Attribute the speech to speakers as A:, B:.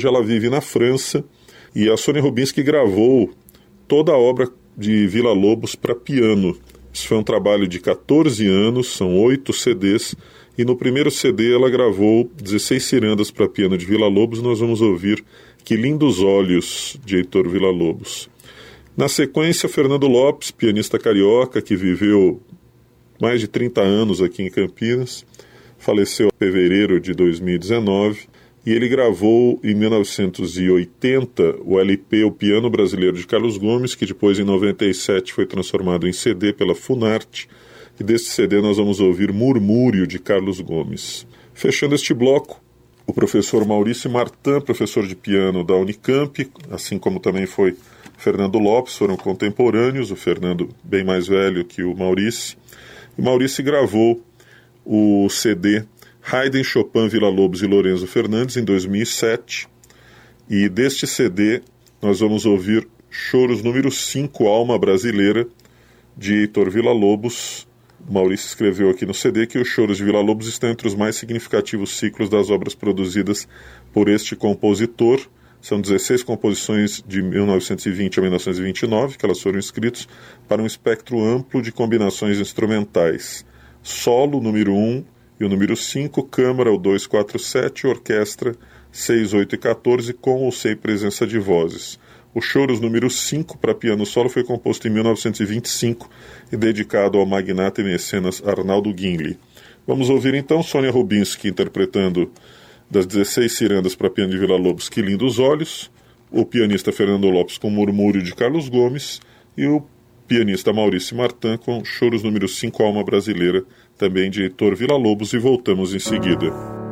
A: Hoje ela vive na França e a Sônia Rubinski gravou toda a obra de Villa-Lobos para piano. Isso foi um trabalho de 14 anos, são 8 CDs, e no primeiro CD ela gravou 16 cirandas para piano de Villa-Lobos. Nós vamos ouvir Que Lindos Olhos, de Heitor Villa-Lobos. Na sequência, Fernando Lopes, pianista carioca, que viveu mais de 30 anos aqui em Campinas, faleceu em fevereiro de 2019, e ele gravou em 1980 o LP O Piano Brasileiro de Carlos Gomes, que depois em 97 foi transformado em CD pela Funarte, e deste CD nós vamos ouvir Murmúrio de Carlos Gomes. Fechando este bloco, o professor Maurício Martin, professor de piano da Unicamp, assim como também foi Fernando Lopes, foram contemporâneos, o Fernando bem mais velho que o Maurício, e Maurício gravou o CD Haydn, Chopin, Villa-Lobos e Lorenzo Fernandes em 2007, e deste CD nós vamos ouvir Choros número 5, Alma Brasileira, de Heitor Villa-Lobos. Maurício escreveu aqui no CD que os Choros de Villa-Lobos estão entre os mais significativos ciclos das obras produzidas por este compositor. São 16 composições de 1920 a 1929, que elas foram escritas para um espectro amplo de combinações instrumentais. Solo, número 1, e o número 5, câmara, o 2, 4, 7, orquestra, 6, 8 e 14, com ou sem presença de vozes. O Choros número 5 para piano solo foi composto em 1925 e dedicado ao magnata e mecenas Arnaldo Guinle. Vamos ouvir então Sônia Rubinski interpretando das 16 cirandas para piano de Villa-Lobos Que Lindos Olhos, o pianista Fernando Lopes com Murmúrio de Carlos Gomes e o pianista Maurício Martin com Choros número 5, Alma Brasileira, também de Heitor Villa-Lobos, e voltamos em seguida.